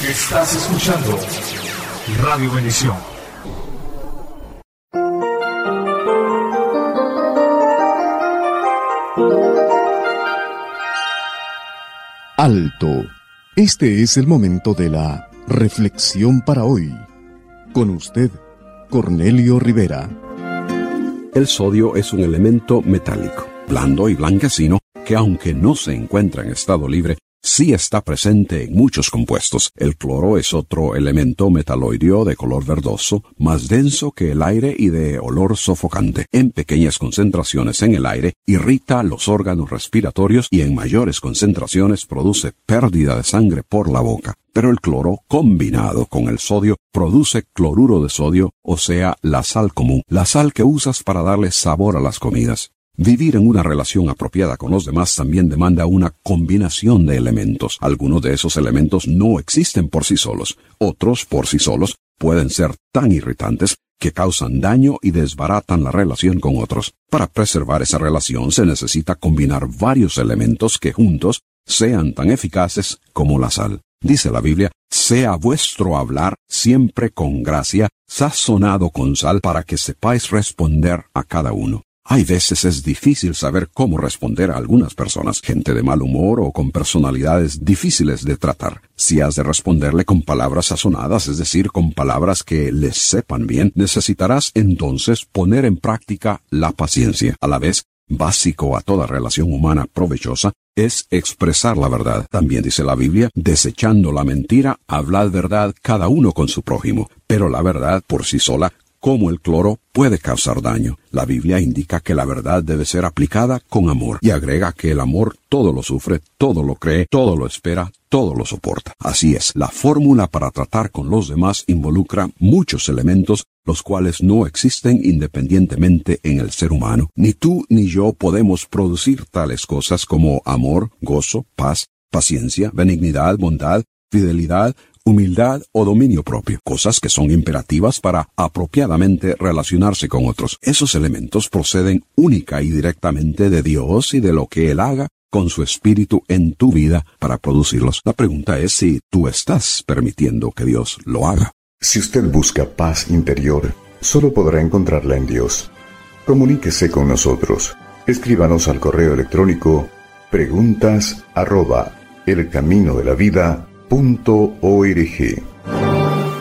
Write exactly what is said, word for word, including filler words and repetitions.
Estás escuchando Radio Bendición. Alto. Este es el momento de la reflexión para hoy. Con usted, Cornelio Rivera. El sodio es un elemento metálico, blando y blanquecino, que aunque no se encuentra en estado libre, sí está presente en muchos compuestos. El cloro es otro elemento metaloideo de color verdoso, más denso que el aire y de olor sofocante. En pequeñas concentraciones en el aire, irrita los órganos respiratorios y en mayores concentraciones produce pérdida de sangre por la boca. Pero el cloro, combinado con el sodio, produce cloruro de sodio, o sea, la sal común, la sal que usas para darle sabor a las comidas. Vivir en una relación apropiada con los demás también demanda una combinación de elementos. Algunos de esos elementos no existen por sí solos. Otros, por sí solos, pueden ser tan irritantes que causan daño y desbaratan la relación con otros. Para preservar esa relación se necesita combinar varios elementos que juntos sean tan eficaces como la sal. Dice la Biblia, sea vuestro hablar siempre con gracia, sazonado con sal, para que sepáis responder a cada uno. Hay veces es difícil saber cómo responder a algunas personas, gente de mal humor o con personalidades difíciles de tratar. Si has de responderle con palabras sazonadas, es decir, con palabras que les sepan bien, necesitarás entonces poner en práctica la paciencia. A la vez, básico a toda relación humana provechosa es expresar la verdad. También dice la Biblia, desechando la mentira, hablad verdad cada uno con su prójimo. Pero la verdad por sí sola, como el cloro, puede causar daño. La Biblia indica que la verdad debe ser aplicada con amor y agrega que el amor todo lo sufre, todo lo cree, todo lo espera, todo lo soporta. Así es, la fórmula para tratar con los demás involucra muchos elementos, los cuales no existen independientemente en el ser humano. Ni tú ni yo podemos producir tales cosas como amor, gozo, paz, paciencia, benignidad, bondad, fidelidad, humildad o dominio propio, cosas que son imperativas para apropiadamente relacionarse con otros. Esos elementos proceden única y directamente de Dios y de lo que Él haga con su espíritu en tu vida para producirlos. La pregunta es si tú estás permitiendo que Dios lo haga. Si usted busca paz interior, solo podrá encontrarla en Dios. Comuníquese con nosotros. Escríbanos al correo electrónico preguntas arroba elcaminodelavida punto org.